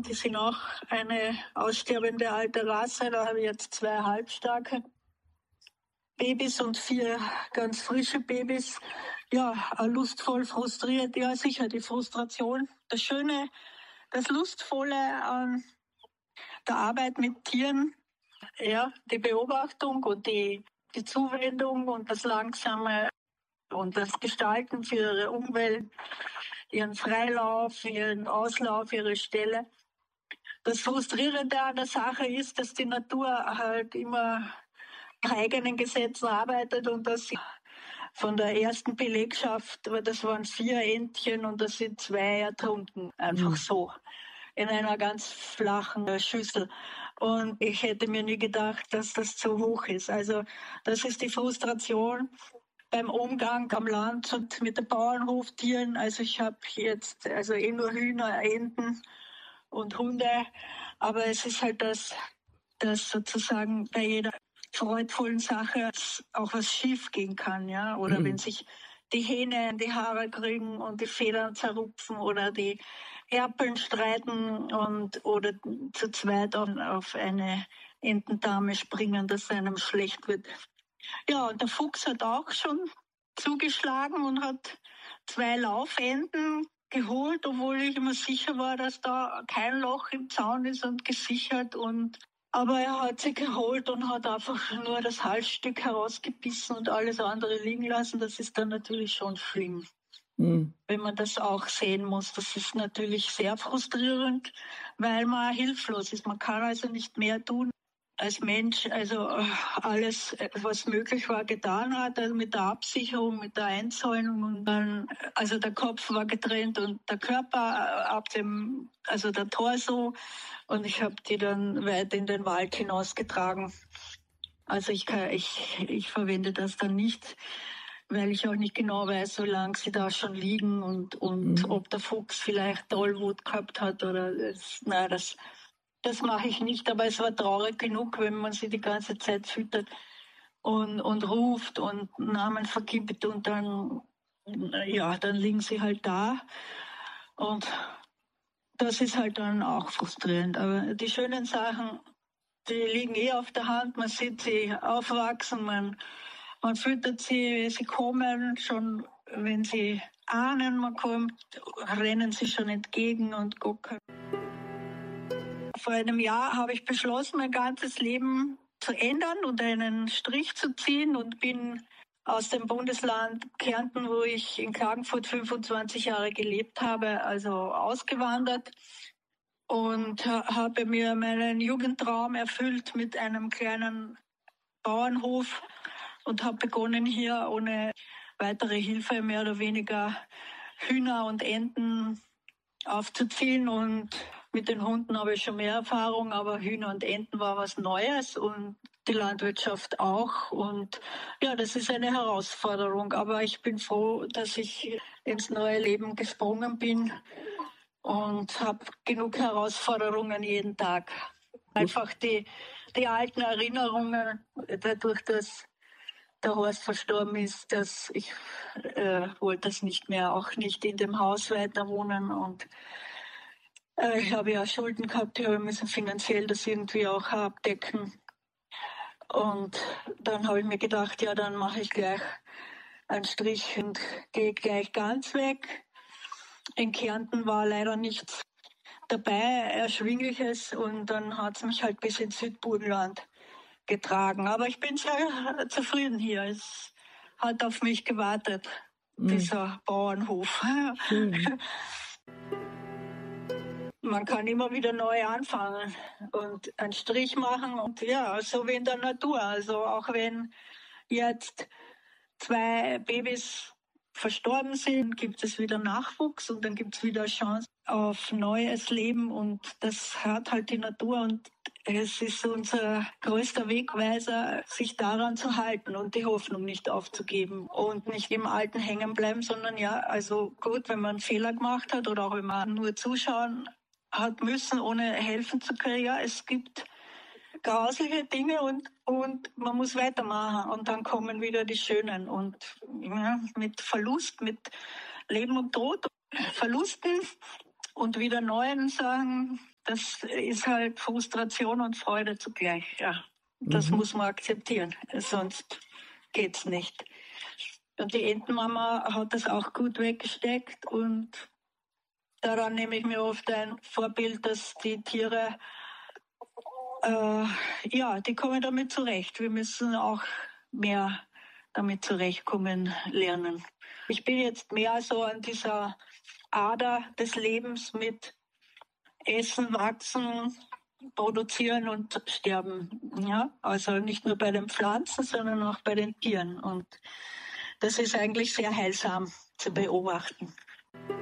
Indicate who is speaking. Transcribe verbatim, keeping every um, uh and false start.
Speaker 1: die sind auch eine aussterbende alte Rasse. Da habe ich jetzt zwei halbstarke Babys und vier ganz frische Babys. Ja, lustvoll, frustriert, ja sicher, die Frustration. Das Schöne, das Lustvolle an der Arbeit mit Tieren, ja, die Beobachtung und die, die Zuwendung und das Langsame und das Gestalten für ihre Umwelt, ihren Freilauf, ihren Auslauf, ihre Stelle. Das Frustrierende an der Sache ist, dass die Natur halt immer nach eigenen Gesetzen arbeitet und dass sie von der ersten Belegschaft, das waren vier Entchen und da sind zwei ertrunken, einfach mhm. so, in einer ganz flachen Schüssel. Und ich hätte mir nie gedacht, dass das so hoch ist. Also das ist die Frustration beim Umgang am Land und mit den Bauernhoftieren. Also ich habe jetzt also eh nur Hühner, Enten und Hunde, aber es ist halt das, dass sozusagen bei jeder freudvollen Sache auch was schief gehen kann, ja, oder mhm. wenn sich die Hähne in die Haare kriegen und die Federn zerrupfen oder die Erpeln streiten und oder zu zweit auf eine Entendame springen, dass einem schlecht wird. Ja, und der Fuchs hat auch schon zugeschlagen und hat zwei Laufenten geholt, obwohl ich immer sicher war, dass da kein Loch im Zaun ist und gesichert. Und aber er hat sie geholt und hat einfach nur das Halsstück herausgebissen und alles andere liegen lassen. Das ist dann natürlich schon schlimm, mhm. wenn man das auch sehen muss. Das ist natürlich sehr frustrierend, weil man hilflos ist. Man kann also nicht mehr tun als Mensch. Also alles, was möglich war, getan hat, also mit der Absicherung, mit der Einzäunung. Und dann, also der Kopf war getrennt und der Körper ab dem, also der Torso. Und ich habe die dann weit in den Wald hinausgetragen. Also ich, kann, ich, ich verwende das dann nicht, weil ich auch nicht genau weiß, wie lange sie da schon liegen und, und mhm. ob der Fuchs vielleicht Tollwut gehabt hat oder das, nein, das, das mache ich nicht. Aber es war traurig genug, wenn man sie die ganze Zeit füttert und, und ruft und Namen vergibt und dann, ja, dann liegen sie halt da und das ist halt dann auch frustrierend. Aber die schönen Sachen, die liegen eh auf der Hand. Man sieht sie aufwachsen, man, man füttert sie, sie kommen schon, wenn sie ahnen, man kommt, rennen sie schon entgegen und gucken. Vor einem Jahr habe ich beschlossen, mein ganzes Leben zu ändern und einen Strich zu ziehen und bin aus dem Bundesland Kärnten, wo ich in Klagenfurt fünfundzwanzig Jahre gelebt habe, also ausgewandert und habe mir meinen Jugendtraum erfüllt mit einem kleinen Bauernhof und habe begonnen, hier ohne weitere Hilfe mehr oder weniger Hühner und Enten aufzuziehen. Und mit den Hunden habe ich schon mehr Erfahrung, aber Hühner und Enten war was Neues und die Landwirtschaft auch. Und ja, das ist eine Herausforderung. Aber ich bin froh, dass ich ins neue Leben gesprungen bin und habe genug Herausforderungen jeden Tag. Einfach die, die alten Erinnerungen, dadurch, dass der Horst verstorben ist, dass ich äh, wollte das nicht mehr, auch nicht in dem Haus weiter wohnen. Und äh, ich habe ja Schulden gehabt, wir müssen finanziell das irgendwie auch abdecken. Und dann habe ich mir gedacht, ja, dann mache ich gleich einen Strich und gehe gleich ganz weg. In Kärnten war leider nichts dabei, Erschwingliches, und dann hat es mich halt bis ins Südburgenland getragen. Aber ich bin sehr zufrieden hier. Es hat auf mich gewartet, mhm. dieser Bauernhof. Mhm. Man kann immer wieder neu anfangen und einen Strich machen und ja, so wie in der Natur. Also auch wenn jetzt zwei Babys verstorben sind, gibt es wieder Nachwuchs und dann gibt es wieder Chance auf neues Leben und das hat halt die Natur und es ist unser größter Wegweiser, sich daran zu halten und die Hoffnung nicht aufzugeben und nicht im Alten hängen bleiben, sondern ja, also gut, wenn man einen Fehler gemacht hat oder auch wenn man nur zuschauen hat müssen, ohne helfen zu können, ja, es gibt grausliche Dinge und, und man muss weitermachen und dann kommen wieder die Schönen und ja, mit Verlust, mit Leben und Tod, Verlusten und wieder neuen Sachen das ist halt Frustration und Freude zugleich. Ja, das
Speaker 2: Mhm.
Speaker 1: muss man akzeptieren, sonst geht's nicht. Und die Entenmama hat das auch gut weggesteckt und daran nehme ich mir oft ein Vorbild, dass die Tiere, äh, ja, die kommen damit zurecht. Wir müssen auch mehr damit zurechtkommen lernen. Ich bin jetzt mehr so an dieser Ader des Lebens mit Essen, Wachsen, Produzieren und Sterben. Ja, also nicht nur bei den Pflanzen, sondern auch bei den Tieren. Und das ist eigentlich sehr heilsam zu beobachten.